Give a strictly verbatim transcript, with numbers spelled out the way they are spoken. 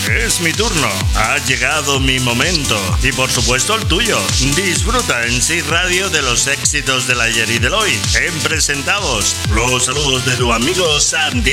Es mi turno. Ha llegado mi momento. Y por supuesto el tuyo. Disfruta en Sí Radio de los éxitos del ayer y del hoy. En Presentados. Los saludos de tu amigo Santi.